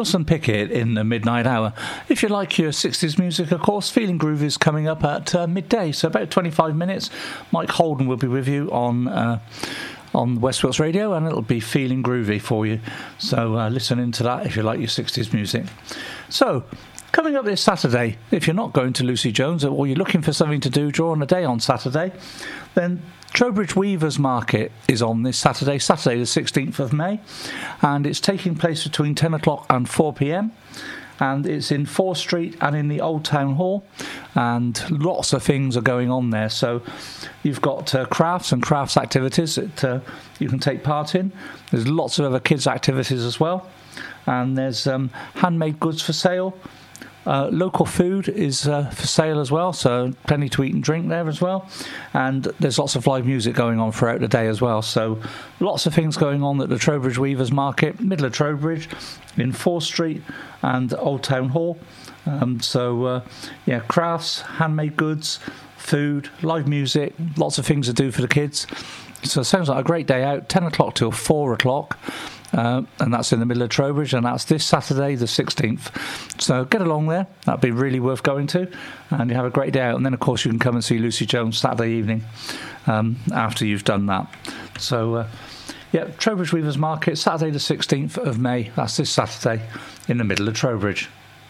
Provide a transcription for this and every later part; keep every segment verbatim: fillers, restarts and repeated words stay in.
Wilson Pickett in the midnight hour. If you like your sixties music, of course, Feeling Groovy is coming up at uh, midday, so about twenty-five minutes. Mike Holden will be with you on uh, on West Wilts Radio, and it'll be Feeling Groovy for you. So uh, listen into that if you like your sixties music. So, coming up this Saturday, if you're not going to Lucy Jones or you're looking for something to do during the day on Saturday, then Trowbridge Weavers Market is on this Saturday, Saturday the sixteenth of May, and it's taking place between ten o'clock and four p.m, and it's in Fore Street and in the Old Town Hall, and lots of things are going on there. So you've got uh, crafts and crafts activities that uh, you can take part in. There's lots of other kids' activities as well, and there's um, handmade goods for sale. Uh, local food is uh, for sale as well, so plenty to eat and drink there as well, and there's lots of live music going on throughout the day as well, so lots of things going on at the Trowbridge Weavers Market, middle of Trowbridge, in Fore Street and Old Town Hall. Um, so uh, yeah, crafts, handmade goods, food, live music, lots of things to do for the kids. So it sounds like a great day out, ten o'clock till four o'clock. Uh, and that's in the middle of Trowbridge, and that's this Saturday the sixteenth. So get along there, that'd be really worth going to, and you have a great day out. And then of course you can come and see Lucy Jones Saturday evening um, after you've done that. So uh, yeah, Trowbridge Weavers Market, Saturday the sixteenth of May, that's this Saturday in the middle of Trowbridge.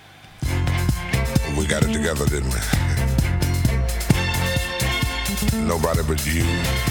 We got it together, didn't we? Nobody but you.